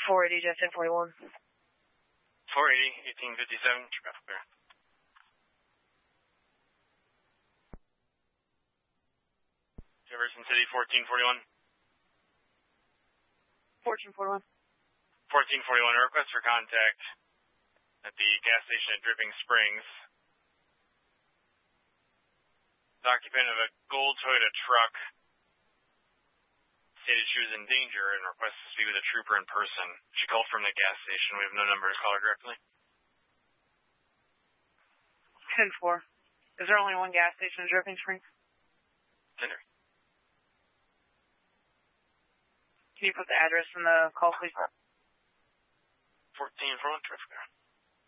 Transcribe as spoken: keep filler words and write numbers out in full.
four eighty, Jet ten forty-one. four eighty, eighteen fifty-seven, traffic clear. Jefferson City, fourteen forty-one. fourteen forty-one. fourteen forty-one, a request for contact at the gas station at Dripping Springs. The occupant of a gold Toyota truck stated she was in danger and requested to speak with a trooper in person. She called from the gas station. We have no number to call her directly. ten four. Is there only one gas station in Dripping Springs? Tender. Can you put the address in the call, please? fourteen forty-one, traffic clear.